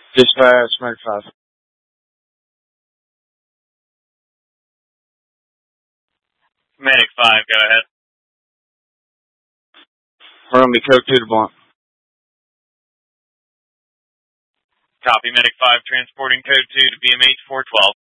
Dispatch, Medic 5. Medic 5, go ahead. We're going to be code 2 to Blunt. Copy, Medic 5, transporting code 2 to BMH 412.